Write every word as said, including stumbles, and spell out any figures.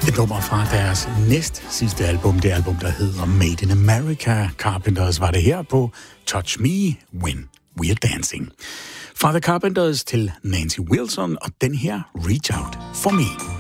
Et nummer fra deres næst sidste album, det album, der hedder Made in America. Carpenters var det her på Touch Me When We're Dancing. Fra The Carpenters til Nancy Wilson og den her Reach Out For Me.